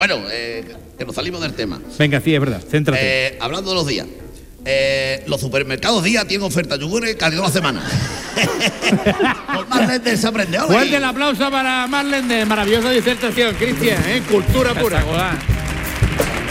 Bueno, que nos salimos del tema. Venga, sí, es verdad, céntrate. Hablando de los días. Los supermercados Día tienen oferta yogures casi toda la semana. Por Marlene se aprende. Fuerte el aplauso para Marlene, maravillosa disertación, Cristian, cultura pura.